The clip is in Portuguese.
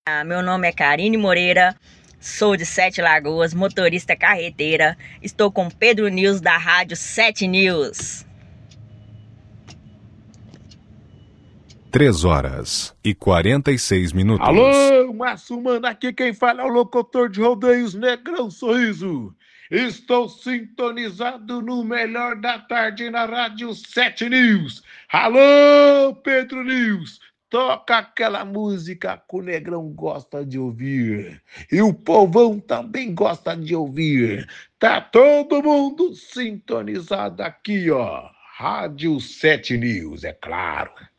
Meu nome é Karine Moreira, sou de Sete Lagoas, motorista carreteira. Estou com Pedro News da Rádio 7 News. 3h46. Alô, Massumano, aqui quem fala é o locutor de rodeios Negrão Sorriso. Estou sintonizado no melhor da tarde na Rádio 7 News. Alô, Pedro News, toca aquela música que o Negrão gosta de ouvir. E o povão também gosta de ouvir. Tá todo mundo sintonizado aqui, ó. Rádio 7 News, é claro.